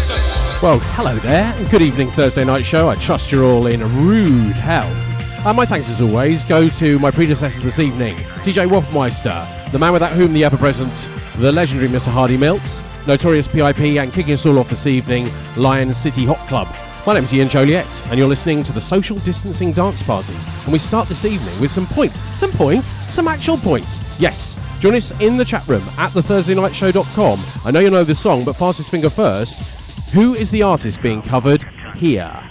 Well, hello there, and good evening, Thursday night show. I trust you're all in rude health. My thanks, as always, go to my predecessors this evening, TJ Wolfmeister, the man without whom the ever-present, the legendary Mr. Hardy Milts, Notorious PIP, and kicking us all off this evening, Lion City Hot Club. My name's Ian Joliet, and you're listening to the Social Distancing Dance Party. And we start this evening with some actual points. Yes, join us in the chat room at thethursdaynightshow.com. I know you know the song, but fastest finger first. Who is the artist being covered here?